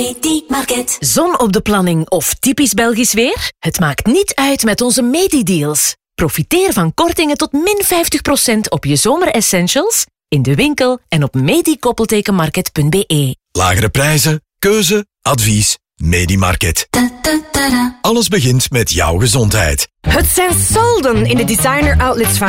Medi-market. Zon op de planning of typisch Belgisch weer? Het maakt niet uit met onze Medi-deals. Profiteer van kortingen tot min 50% op je zomeressentials in de winkel en op medi-market.be. Lagere prijzen, keuze, advies, Medi-market. Alles begint met jouw gezondheid. Het zijn solden in de Designer Outlets van